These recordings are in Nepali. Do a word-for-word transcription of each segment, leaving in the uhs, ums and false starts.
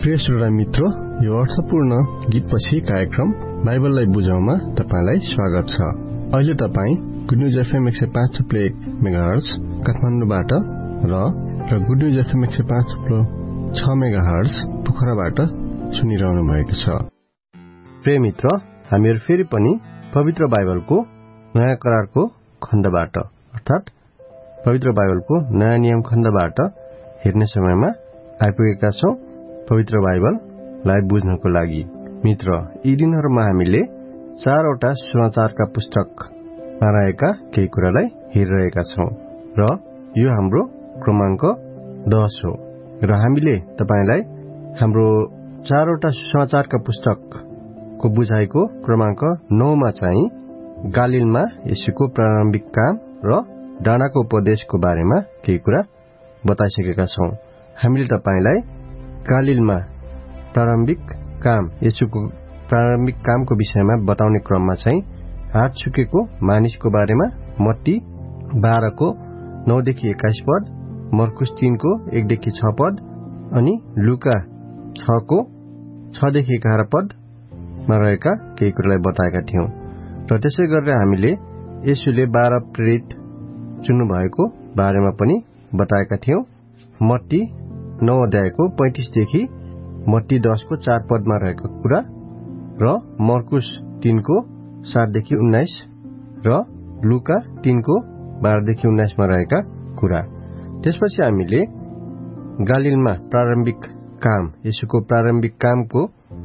प्रिय श्रोता मित्र, यो अर्थपूर्ण गीतपछि कार्यक्रम बाइबललाई बुझाउमा तपाईलाई स्वागत छ। अहिले तपाई गुड न्यूज एफएम एक सय पाँच थुप्रो एक मेगाहर्ज काठमाडौँबाट र र गुड न्यूज एफएम एक सय पाँच थुप्रो छ मेगाहर्ज पोखराबाट सुनिरहनु भएको छ। प्रिय मित्र, हामीहरू फेरि पनि पवित्र बाइबलको नयाँ करारको खण्डबाट अर्थात पवित्र बाइबलको नयाँ नियम खण्डबाट हेर्ने समयमा आइपुगेका छौं। पवित्र बाइबललाई बुझ्नको लागि मित्र, यी दिनहरूमा हामीले चारवटा सुसमाचारका पुस्तकमा रहेका केही कुरालाई हेरिरहेका छौं र यो हाम्रो क्रमाङ्क दस हो र हामीले तपाईलाई हाम्रो चारवटा सुसमाचारका पुस्तकको बुझाइको क्रमाङ्क नौमा चाहिँ गालीलमा येशूको प्रारम्भिक काम र डाँडाको उपदेशको बारेमा केही कुरा बताइसकेका छौं। हामीले तपाईलाई गालीलमा प्रारम्भिक काम येशूको प्रारम्भिक कामको विषयमा बताउने क्रममा चाहिँ हात छुकेको मानिसको बारेमा मत्ती बाह्रको नौदेखि एक्काइस पद, मर्कुस तीनको एकदेखि छ पद अनि लुका छको छदेखि एघार पदमा रहेका केही कुरालाई बताएका थियौं र त्यसै गरेर हामीले येशूले बाह्र प्रेरित चुन्नु भएको बारेमा पनि बताएका थियौं। मत्ती नौ अध्यायको पैंतीसदेखि मत्ती दसको चार पदमा रहेको कुरा र मर्कुस तीनको सातदेखि उन्नाइस र लुका तीनको बाह्रदेखि उन्नाइसमा रहेका कुरा। त्यसपछि हामीले गालीलमा प्रारम्भिक काम येशूको प्रारम्भिक कामको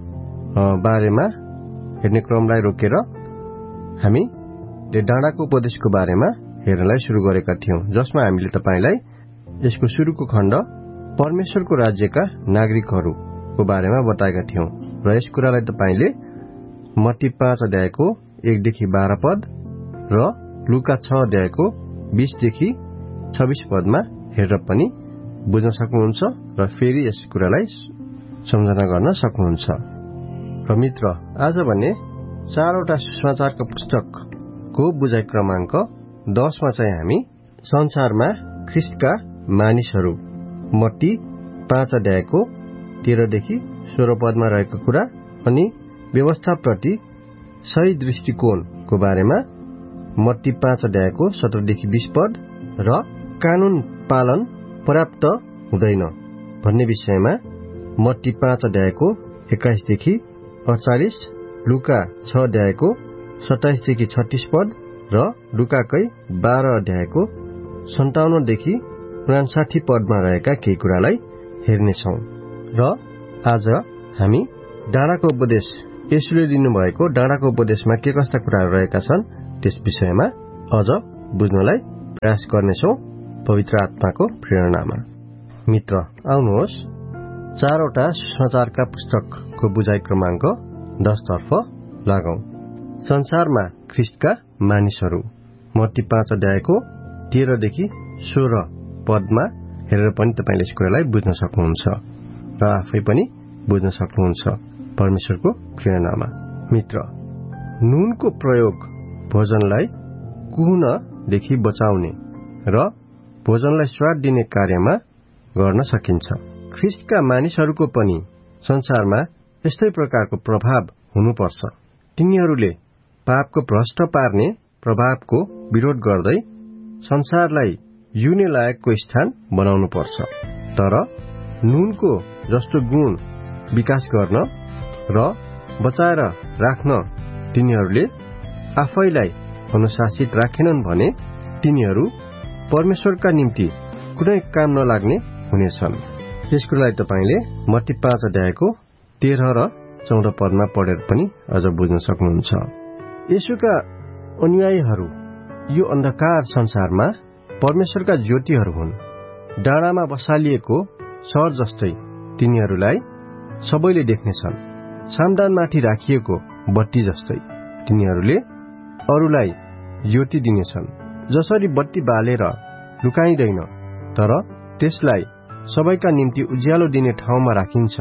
बारेमा हेर्ने क्रमलाई रोकेर हामी डाँडाको उपदेशको बारेमा हेर्नलाई सुरु गरेका थियौं, जसमा हामीले तपाईलाई यसको सुरुको खण्ड परमेश्वरको राज्यका नागरिकहरूको बारेमा बताएका थियौं र यस कुरालाई तपाईले मत्ती पाँच अध्यायको एकदेखि बाह्र पद र लुका छ अध्यायको बीसदेखि छब्बीस पदमा हेरेर पनि बुझ्न सक्नुहुन्छ र फेरि यस कुरालाई सम्झना गर्न सक्नुहुन्छ। र मित्र, आज भने चारवटा सुसमाचारका पुस्तकको बुझाइ क्रमाङ्क दसमा चाहिँ हामी संसारमा ख्रिस्टका मानिसहरू मत्ती पाँच अध्यायको तेह्रदेखि सोह्र पदमा रहेको कुरा अनि व्यवस्थाप्रति सही दृष्टिकोणको बारेमा मत्ती पाँच अध्यायको सत्रदेखि बीस पद र कानून पालन पर्याप्त हुँदैन भन्ने विषयमा मत्ती पाँच अध्यायको एक्काइसदेखि अडचालिस, लुका छ अध्यायको सत्ताइसदेखि छत्तीस पद र लुकाकै बाह्र अध्यायको सन्ताउन्नदेखि उनासाठी पदमा रहेका केही कुरालाई हेर्नेछौं र आज हामी डाँडाको उपदेश येशूले दिनुभएको डाँडाको उपदेशमा के कस्ता कुराहरू रहेका छन् त्यस विषयमा अझ बुझ्नलाई प्रयास गर्नेछौं पवित्र आत्माको प्रेरणामा। मित्र, आउनुहोस् चारवटा सुसमाचारका पुस्तकको बुझाइ क्रमाङ्क दसतर्फ लागौं। संसारमा ख्रिस्टका मानिसहरू मत्ती पाँच अध्यायको तेह्रदेखि सोह्र पदमा हेरेर पनि तपाईले यस कुरालाई बुझ्न सक्नुहुन्छ र आफै पनि बुझ्न सक्नुहुन्छ परमेश्वरको प्रेरणामा। मित्र, नुनको प्रयोग भोजनलाई कुहुनदेखि बचाउने र भोजनलाई स्वाद दिने कार्यमा गर्न सकिन्छ। ख्रिस्टका मानिसहरूको पनि संसारमा यस्तै प्रकारको प्रभाव हुनुपर्छ। तिनीहरूले पापको भ्रष्ट पार्ने प्रभावको विरोध गर्दै संसारलाई जिउने लायकको स्थान बनाउनु पर्छ। तर नुनको जस्तो गुण विकास गर्न र बचाएर राख्न तिनीहरूले आफैलाई अनुशासित राखेनन् भने तिनीहरू परमेश्वरका निम्ति कुनै काम नलाग्ने हुनेछन्। यस कुरालाई तपाईले मत्ती पाँच अध्यायको तेह्र र चौध पदमा पढेर पनि अझ बुझ्न सक्नुहुन्छ। येशूका अनुयायीहरू यो अन्धकार संसारमा परमेश्वरका ज्योतिहरू हुन्। डाँडामा बसालिएको सहर जस्तै तिनीहरूलाई सबैले देख्नेछन्। सामदानमाथि राखिएको बत्ती जस्तै तिनीहरूले अरूलाई ज्योति दिनेछन्। जसरी बत्ती बालेर लुकाइँदैन तर त्यसलाई सबैका निम्ति उज्यालो दिने ठाउँमा राखिन्छ,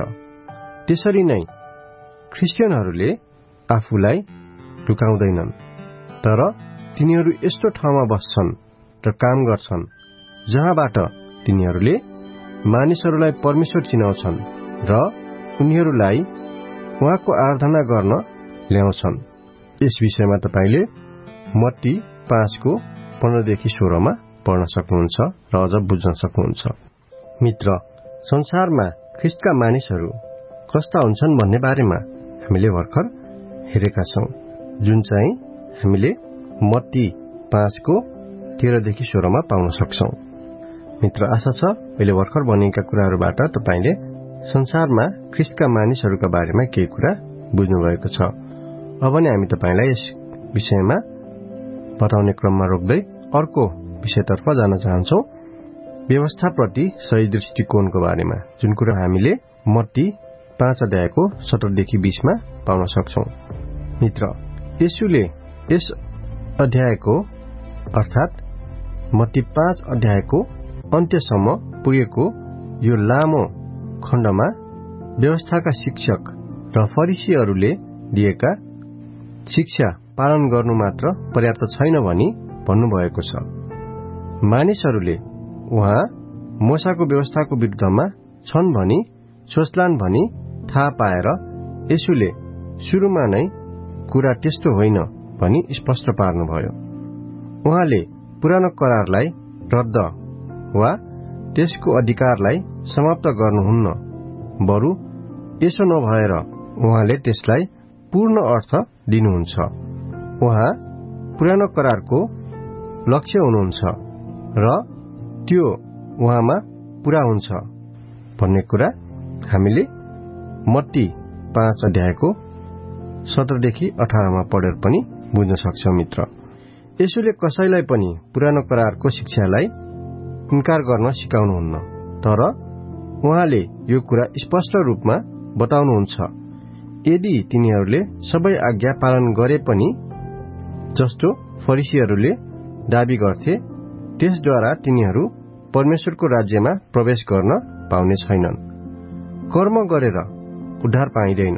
त्यसरी नै ख्रिस्टियनहरूले आफूलाई लुकाउँदैनन्, तर तिनीहरू यस्तो ठाउँमा बस्छन् र काम गर्छन् जहाँबाट तिनीहरूले मानिसहरूलाई परमेश्वर चिनाउँछन् र उनीहरूलाई उहाँको आराधना गर्न ल्याउँछन्। यस विषयमा तपाईले मत्ती पाँचको पन्ध्रदेखि सोह्रमा पढ्न सक्नुहुन्छ र अझ बुझ्न सक्नुहुन्छ। मित्र, संसारमा ख्रिस्टका मानिसहरू कस्ता हुन्छन् भन्ने बारेमा हामीले भर्खर हेरेका छौं, जुन चाहिँ हामीले मत्ती पाँचको तेह्रदेखि सोह्रमा पाउन सक्छौं। मित्र, आशा छ अहिले भर्खर भनिएका कुराहरूबाट तपाईले संसारमा ख्रिस्टका मानिसहरूका बारेमा केही कुरा बुझ्नुभएको छ। अब नै हामी तपाईलाई यस विषयमा बताउने क्रममा रोक्दै अर्को विषयतर्फ जान चाहन्छौं, व्यवस्थाप्रति सही दृष्टिकोणको बारेमा, जुन कुरा हामीले मत्ती पाँच अध्यायको सत्रदेखि बीसमा पाउन सक्छौं। मित्र, येशूले यस अध्यायको अर्थात मत्ती पाँच अध्यायको अन्त्यसम्म पुगेको यो लामो खण्डमा व्यवस्थाका शिक्षक र फरिसीहरूले दिएका शिक्षा पालन गर्नु मात्र पर्याप्त छैन भनी भन्नुभएको छ। मानिसहरूले उहाँ मोसाको व्यवस्थाको विरुद्धमा छन् भनी सोच्लान् भनी थाहा पाएर येशूले सुरुमा नै कुरा त्यस्तो होइन भनी स्पष्ट पार्नुभयो। उहाँले पुरानो करारलाई रद्द वा त्यसको अधिकारलाई समाप्त गर्नुहुन्न, बरु यसो नभएर उहाँले त्यसलाई पूर्ण अर्थ दिनुहुन्छ। उहाँ पुरानो करारको लक्ष्य हुनुहुन्छ र त्यो उहाँमा पूरा हुन्छ भन्ने कुरा हामीले मत्ती पाँच अध्यायको सत्रदेखि अठारमा पढेर पनि बुझ्न सक्छौं। मित्र, येशूले कसैलाई पनि पुरानो करारको शिक्षालाई इन्कार गर्न सिकाउनुहुन्न, तर उहाँले यो कुरा स्पष्ट रूपमा बताउनुहुन्छ। यदि तिनीहरूले सबै आज्ञा पालन गरे पनि जस्तो फरिसीहरूले दाबी गर्थे, त्यसद्वारा तिनीहरू परमेश्वरको राज्यमा प्रवेश गर्न पाउने छैनन्। कर्म गरेर उद्धार पाइँदैन।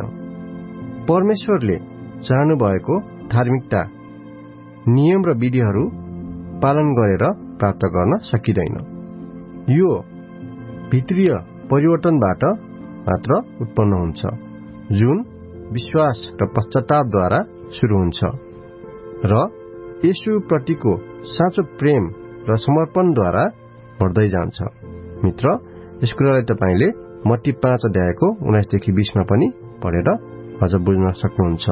परमेश्वरले चाहनुभएको धार्मिकता, नियम र विधिहरू पालन गरेर प्राप्त गर्न सकिँदैन। यो भित्रीय परिवर्तनबाट मात्र उत्पन्न हुन्छ, जुन विश्वास र पश्चातापद्वारा सुरु हुन्छ र येशू प्रतिको साँचो प्रेम र समर्पणद्वारा बढ्दै जान्छ। मित्र, यस कुरालाई तपाईले मत्ती पाँच अध्यायको उन्नाइसदेखि बीसमा पनि पढेर अझ बुझ्न सक्नुहुन्छ।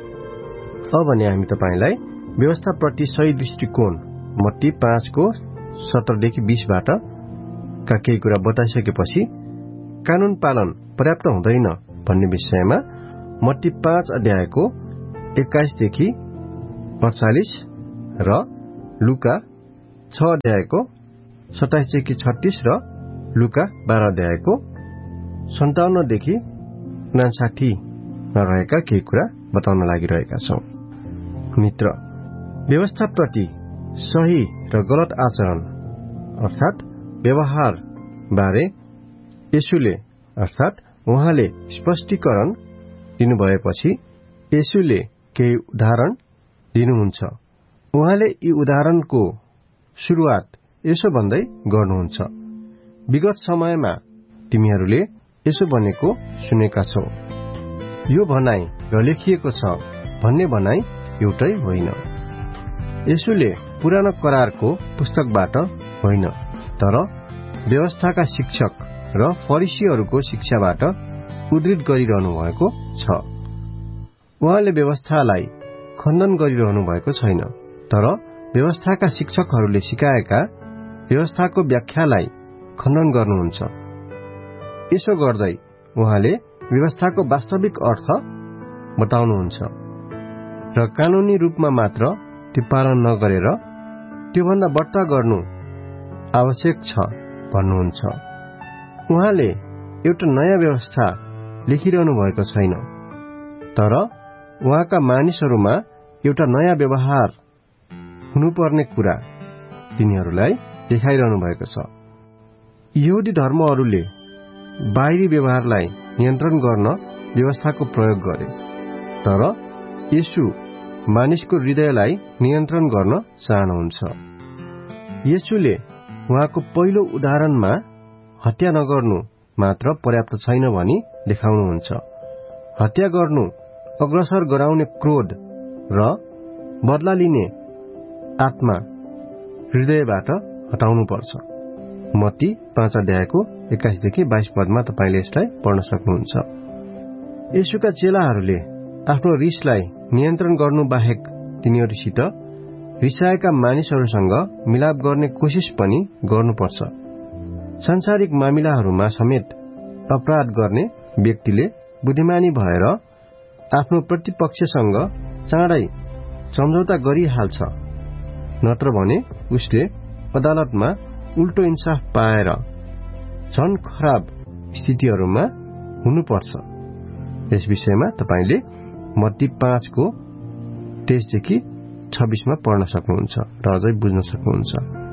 अब भने हामी तपाईलाई व्यवस्थाप्रति सही दृष्टिकोण मत्ती पाँचको सत्रदेखि बीसबाट का केही कुरा बताइसकेपछि कानून पालन पर्याप्त हुँदैन भन्ने विषयमा मत्ती पाँच अध्यायको एक्काइसदेखि अडचालिस र लुका छ अध्यायको सत्ताइसदेखि छत्तीस र लुका बाह्र अध्यायको सन्ताउन्नदेखि उनासाठीमा रहेका केही कुरा बताउन लागिरहेका छौं। मित्र, व्यवस्थाप्रति सही र गलत आचरण अर्थात व्यवहार बारे येशूले अर्थात उहाँले स्पष्टीकरण दिनुभएपछि येशूले केही उदाहरण दिनुहुन्छ। उहाँले यी उदाहरणको सुरुवात यसो भन्दै गर्नुहुन्छ, विगत समयमा तिमीहरूले यसो भनेको सुनेका छौ। यो भनाइ र लेखिएको छ भन्ने भनाइ एउटै होइन। येशूले पुरानो करारको पुस्तकबाट होइन, तर व्यवस्थाका शिक्षक र फरिसीहरूको शिक्षाबाट उद्धृत गरिरहनु भएको छ। उहाँले व्यवस्थालाई खण्डन गरिरहनु भएको छैन, तर व्यवस्थाका शिक्षकहरूले सिकाएका व्यवस्थाको व्याख्यालाई खण्डन गर्नुहुन्छ। यसो गर्दै उहाँले व्यवस्थाको वास्तविक अर्थ बताउनुहुन्छ र कानूनी रूपमा मात्र त्यो पालन नगरेर त्योभन्दा बढ्ता गर्नु आवश्यक छ भन्नुहुन्छ। उहाँले एउटा नयाँ व्यवस्था लेखिरहनु भएको छैन, तर उहाँका मानिसहरूमा एउटा नयाँ व्यवहार हुनुपर्ने कुरा तिनीहरूलाई देखाइरहनु भएको छ। यहुदी धर्महरूले बाहिरी व्यवहारलाई नियन्त्रण गर्न व्यवस्थाको प्रयोग गरे, तर येशू मानिसको हृदयलाई नियन्त्रण गर्न चाहनुहुन्छ। येशूले उहाँको पहिलो उदाहरणमा हत्या नगर्नु मात्र पर्याप्त छैन भनी देखाउनुहुन्छ। हत्या गर्नु अग्रसर गराउने क्रोध र बदला लिने आत्मा हृदयबाट हटाउनुपर्छ। मत्ती पाँच अध्यायको एक्काइसदेखि बाइस पदमा तपाईँले यसलाई पढ्न सक्नुहुन्छ। येशूका चेलाहरूले आफ्नो रिसलाई नियन्त्रण गर्नु बाहेक तिनीहरूसित रिसाएका मानिसहरूसँग मिलाप गर्ने कोसिस पनि गर्नुपर्छ। सांसारिक मामिलाहरूमा समेत अपराध गर्ने व्यक्तिले बुद्धिमानी भएर आफ्नो प्रतिपक्षसँग चाँडै सम्झौता गरिहाल्छ, नत्र भने उसले अदालतमा उल्टो इन्साफ पाएर झन खराब स्थितिहरूमा हुनुपर्छ। यस विषयमा तपाईले मत्ती पाँचको तेइसदेखि छब्बीसमा पढ्न सक्नुहुन्छ र अझै बुझ्न सक्नुहुन्छ।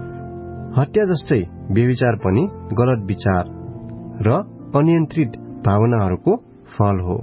हत्या जस्तै व्यभिचार पनि गलत विचार र अनियन्त्रित भावनाहरूको फल हो।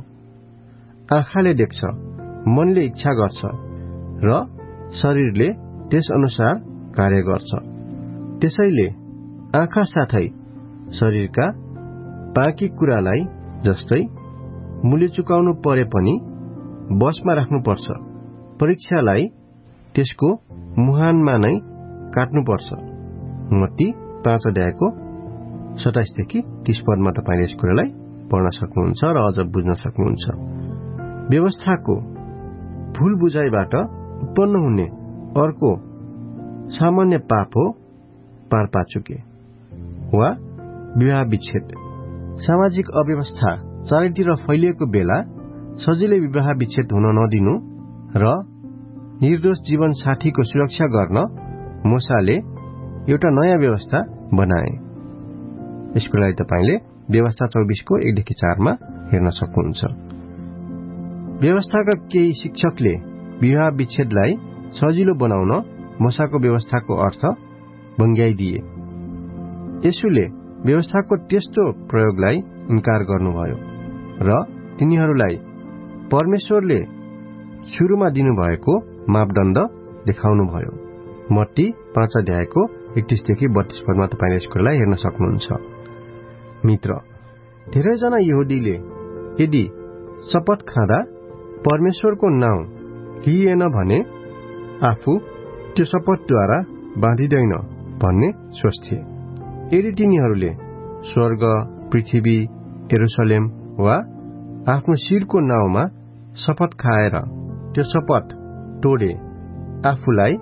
आँखाले देख्छ, मनले इच्छा गर्छ र शरीरले त्यस अनुसार कार्य गर्छ। त्यसैले आँखा साथै शरीरका बाँकी कुरालाई जस्तै मूल्य चुकाउनु परे पनि बसमा राख्नुपर्छ। परीक्षालाई त्यसको मुहानमा नै काट्नुपर्छ। मत्ती पाँच अध्यायको सताइसदेखि तीस पदमा तपाईँले यस कुरालाई पढ्न सक्नुहुन्छ र अझ बुझ्न सक्नुहुन्छ। व्यवस्थाको भूल बुझाइबाट उत्पन्न हुने अर्को सामान्य पाप हो पारपाचुके वा विवाह विच्छेद। सामाजिक अव्यवस्था चारैतिर फैलिएको बेला सजिलै विवाह विच्छेद हुन नदिनु र निर्दोष जीवन साथीको सुरक्षा गर्न मूसाले एउटा नयाँ व्यवस्था बनाए। यस कुरालाई तपाईले व्यवस्था चौबिसको एकदेखि चारमा हेर्न सक्नुहुन्छ। व्यवस्थाका केही शिक्षकले विवाह विच्छेदलाई सजिलो बनाउन मूसाको व्यवस्थाको अर्थ बङ्ग्याइदिए। येशूले व्यवस्थाको त्यस्तो प्रयोगलाई इन्कार गर्नुभयो र तिनीहरूलाई परमेश्वरले सुरुमा दिनुभएको मापदण्ड देखाउनुभयो। मत्ती पाँच अध्यायको एकतीसदेखि बत्तीस पदमा तपाईले यस कुरालाई हेर्न सक्नुहुन्छ। मित्र, धेरैजना यहुदीले यदि शपथ खाँदा परमेश्वरको नाउँ लिइएन भने आफू त्यो शपथद्वारा बाँधिँदैन भन्ने सोच्थे। यदि तिनीहरूले स्वर्ग, पृथ्वी, यरुसलेम वा आफ्नो शिरको नाउँमा शपथ खाएर त्यो शपथ तोडे आफूलाई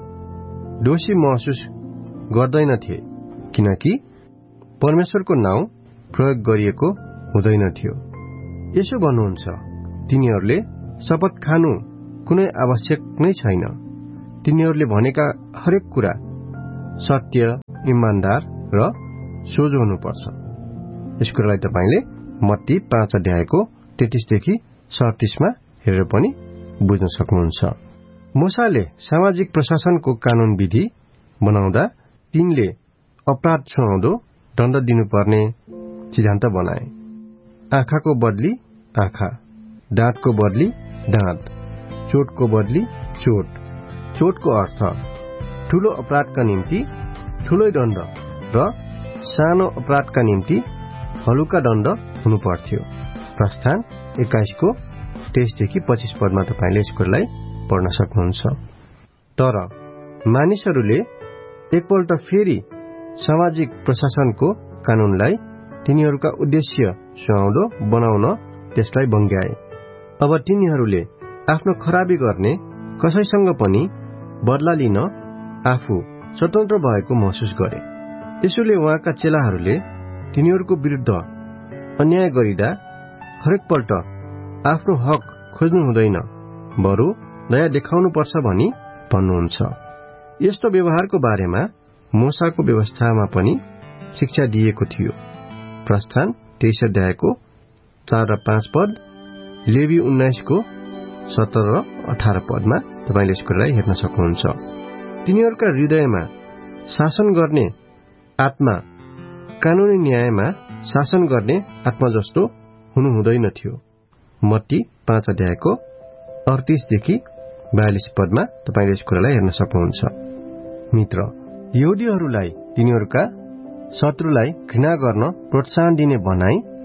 दोषी महसुस गर्दैनथे, किनकि परमेश्वरको नाउँ प्रयोग गरिएको हुँदैनथ्यो। यसो भन्नुहुन्छ, तिनीहरूले शपथ खानु कुनै आवश्यक नै छैन। तिनीहरूले भनेका हरेक कुरा सत्य, इमान्दार र सोझो हुनुपर्छ। यस कुरालाई तपाईले मत्ती पाँच अध्यायको तेत्तीसदेखि सडतिसमा हेरेर पनि बुझ्न सक्नुहुन्छ। मूसाले सामाजिक प्रशासनको कानून विधि बनाउँदा तिनले अपराध छुवाउँदो दण्ड दिनुपर्ने सिद्धान्त बनाए। आँखाको बदली आँखा, दाँतको बदली दाँत, चोटको बदली चोट। चोटको अर्थ ठूलो अपराधका निम्ति ठूलै दण्ड र सानो अपराधका निम्ति हलुका दण्ड हुनुपर्थ्यो। प्रस्थान एक्काइसको तेइसदेखि पच्चीस पदमा तपाईँले यस कुरालाई पढ्न सक्नुहुन्छ। तर मानिसहरूले एकपल्ट फेरि सामाजिक प्रशासनको कानूनलाई तिनीहरूका उद्देश्य सुहाउँदो बनाउन त्यसलाई बङ्ग्याए। अब तिनीहरूले आफ्नो खराबी गर्ने कसैसँग पनि बदला लिन आफू स्वतन्त्र भएको महसुस गरे। यसोले उहाँका चेलाहरूले तिनीहरूको विरुद्ध अन्याय गरिदा हरेकपल्ट आफ्नो हक खोज्नु हुँदैन, बरु दया देखाउनुपर्छ भनी भन्नुहुन्छ। यस्तो व्यवहारको बारेमा मूसाको व्यवस्थामा पनि शिक्षा दिएको थियो। प्रस्थान तेइस अध्यायको चार र पाँच पद, लेवी उन्नाइसको सत्र र अठार पदमा तपाईँले यस कुरालाई हेर्न सक्नुहुन्छ। तिनीहरूका हृदयमा शासन गर्ने आत्मा कानूनी न्यायमा शासन गर्ने आत्मा जस्तो हुनु हुँदैन थियो। मत्ती पाँच अध्यायको अडतिसदेखि बयालिस पदमा तपाईँले यस कुरालाई हेर्न सक्नुहुन्छ। मित्र, यहुदीहरूलाई तिनीहरूका शत्रुलाई घृणा गर्न प्रोत्साहन दिने भनाई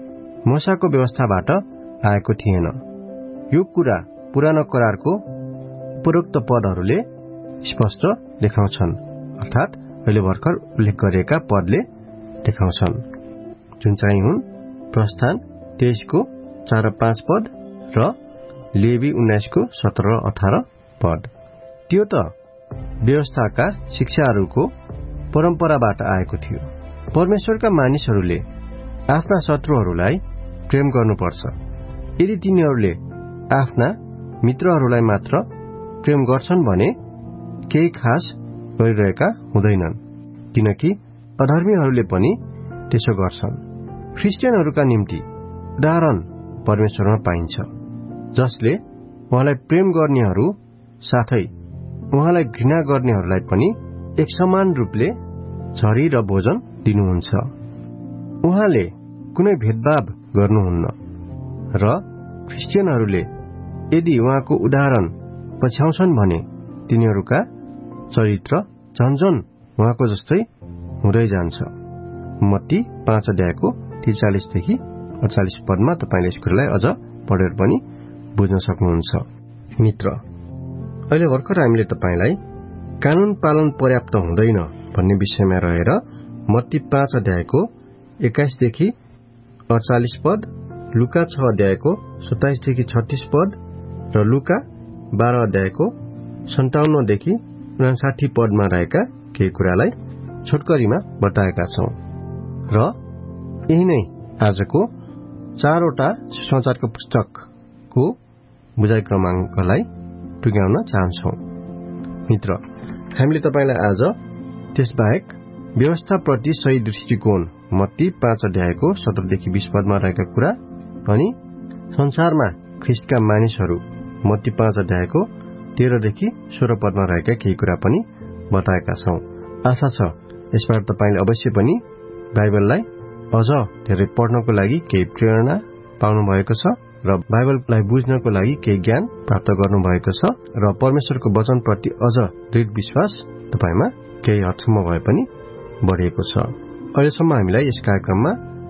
मूसाको व्यवस्थाबाट आएको थिएन। यो कुरा पुरानो करारको उपरोक्त पदहरूले स्पष्ट देखाउँछन्, अर्थात् अहिले भर्खर उल्लेख गरिएका पदले देखाउँछन्, जुन चाहिँ हुन् प्रस्थान तेइसको चार र पाँच पद र लेवी उन्नाइसको सत्र र अठार पद। त्यो त व्यवस्थाका शिक्षाहरूको परम्पराबाट आएको थियो। परमेश्वरका मानिसहरूले आफ्ना शत्रुहरूलाई प्रेम गर्नुपर्छ। यदि तिनीहरूले आफ्ना मित्रहरूलाई मात्र प्रेम गर्छन् भने केही खास गरिरहेका हुँदैनन्, किनकि अधर्मीहरूले पनि त्यसो गर्छन्। ख्रिस्टियनहरूका निम्ति उदाहरण परमेश्वरमा पाइन्छ, जसले उहाँलाई प्रेम गर्नेहरू साथै उहाँलाई घृणा गर्नेहरूलाई पनि एक समान रूपले झरी र भोजन दिनुहुन्छ। उहाँले कुनै भेदभाव गर्नुहुन्न र ख्रिस्टियनहरूले यदि उहाँको उदाहरण पछ्याउँछन् भने तिनीहरूका चरित्र झन्झन उहाँको जस्तै हुँदै जान्छ। मत्ती पाँच अध्यायको त्रिचालिसदेखि अडचालिस पदमा तपाईँले यस कुरालाई अझ पढेर पनि बुझ्न सक्नुहुन्छ। मित्र, अहिले भर्खर हामीले तपाईँलाई कानून पालन पर्याप्त हुँदैन भन्ने विषयमा रहेर मत्ती पाँच अध्यायको एक्काइसदेखि अडचालिस पद, लुका छ अध्यायको सत्ताइसदेखि छत्तीस पद र लुका बाह्र अध्यायको सन्ताउन्नदेखि उनासाठी पदमा रहेका केही कुरालाई छोटकरीमा बताएका छौं र यही नै आजको चारवटा सुसमाचारको पुस्तकको बुझाइ क्रमाङ्कलाई टुङ्ग्याउन चाहन्छौ। मित्र, हामीले तपाईलाई आज त्यसबाहेक व्यवस्थाप्रति सही दृष्टिकोण मत्ती पाँच अध्यायको सत्रदेखि बीस पदमा रहेका कुरा अनि संसारमा ख्रिस्टका मानिसहरू मत्ती पाँच अध्यायको तेह्रदेखि सोह्र पदमा रहेका केही कुरा पनि बताएका छौं। आशा छ यसबाट तपाईले अवश्य पनि बाइबललाई अझ धेरै पढ्नको लागि केही प्रेरणा पाउनु भएको छ र बाइबललाई बुझ्नको लागि केही ज्ञान प्राप्त गर्नु भएको छ र परमेश्वरको वचनप्रति अझ दृढ विश्वास तपाईमा केही हदसम्म भए पनि बढेको छ। अहिलेसम्म हामीलाई यस कार्यक्रममा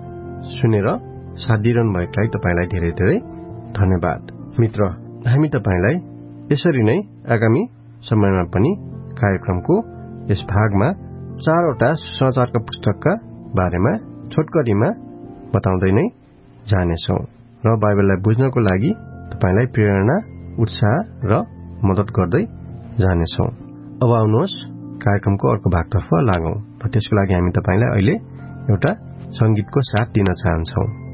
सुनेर साथ दिइरहनु भएका लागि तपाईलाई धेरै धेरै धन्यवाद। मित्र, हामी तपाईलाई यसरी नै आगामी समयमा पनि कार्यक्रमको यस भागमा चारवटा सुसमाचारका पुस्तकका बारेमा छोटकरीमा बताउँदै नै जानेछौं र बाइबललाई बुझ्नको लागि तपाईलाई प्रेरणा, उत्साह र मद्दत गर्दै जानेछौं। अब आउनुहोस् कार्यक्रमको अर्को भागतर्फ लागौं र त्यसको लागि हामी तपाईलाई अहिले एउटा संगीतको साथ दिन चाहन्छौं।